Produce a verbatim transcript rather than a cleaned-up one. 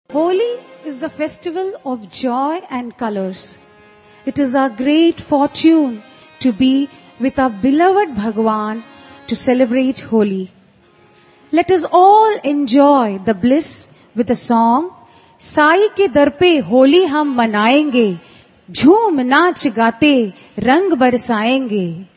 Holi is the festival of joy and colors. It is our great fortune to be with our beloved Bhagwan to celebrate Holi. Let us all enjoy the bliss with the song, Sai के दर पे होली हम मनाएंगे, झूम नाच गाते रंग बरसाएंगे.